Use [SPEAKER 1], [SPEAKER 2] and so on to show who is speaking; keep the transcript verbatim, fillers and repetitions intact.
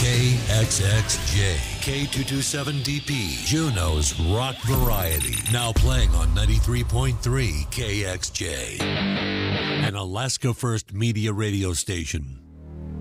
[SPEAKER 1] K X X J, K two twenty-seven D P, Juneau's rock variety. Now playing on ninety-three point three K X J, an Alaska First Media radio station.